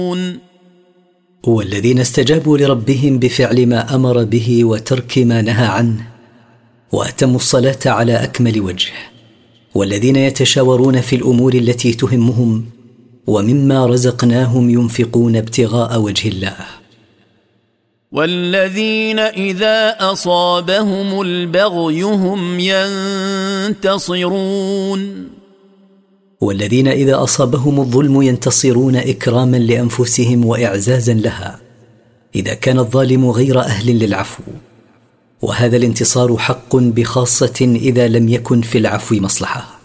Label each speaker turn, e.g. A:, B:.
A: والذين استجابوا لربهم بفعل ما أمر به وترك ما نهى عنه وأتموا الصلاة على أكمل وجه، والذين يتشاورون في الأمور التي تهمهم ومما رزقناهم ينفقون ابتغاء وجه الله.
B: والذين إذا أصابهم البغي هم ينتصرون،
A: والذين إذا أصابهم الظلم ينتصرون إكراما لأنفسهم وإعزازا لها إذا كان الظالم غير أهل للعفو، وهذا الانتصار حق بخاصة إذا لم يكن في العفو مصلحة.